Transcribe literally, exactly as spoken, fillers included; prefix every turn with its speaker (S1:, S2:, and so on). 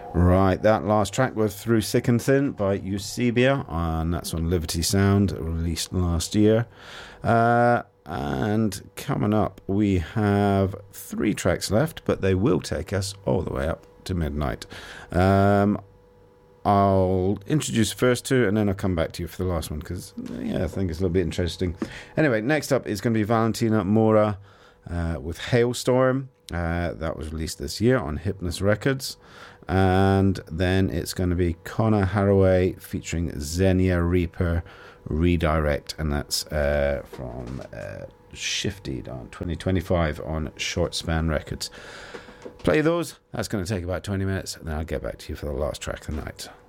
S1: Right, that last track was Through Sick and Thin by Eusebia, and that's on Liberty Sound, released last year. Uh, and coming up, we have three tracks left, but they will take us all the way up to midnight. Um, I'll introduce the first two, and then I'll come back to you for the last one, because, yeah, I think it's a little bit interesting. Anyway, next up is going to be Valentina Mora uh, with Hailstorm. Uh, that was released this year on Hypnos Records. And then it's going to be Connor Haraway featuring Xenia Reaper, Redirect, and that's uh, from uh, Shifted on twenty twenty-five on Short Span Records. Play those. That's going to take about twenty minutes, and then I'll get back to you for the last track of the night.